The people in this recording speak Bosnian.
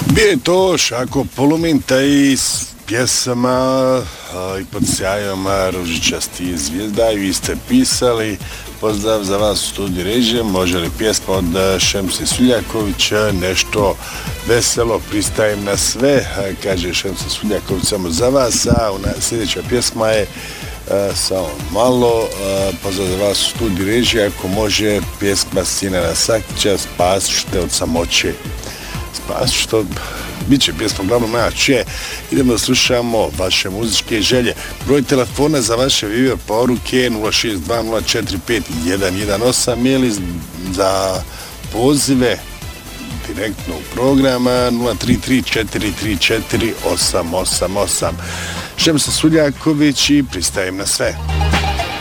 Bio je to Šako Poluminta i pjesama i pod sjajom ružičasti zvijezda i vi ste pisali. Pozdrav za vas u studiju režije, može li pjesma od Šemse Suljakovića, nešto veselo, pristajem na sve, kaže Šemse Suljaković samo za vas, a sljedeća pjesma je samo malo, pozdrav za vas u studiju režije, ako može pjesma Sinana Sakića, Spasište od samoće. Spasište od... Biće pjesma, uglavnom najjače. Idemo da slušamo vaše muzičke želje. Broj telefona za vaše Viber poruke 062045118 ili za pozive direktno u programa 033-434-888. Šemsa Suljaković i pristajem na sve.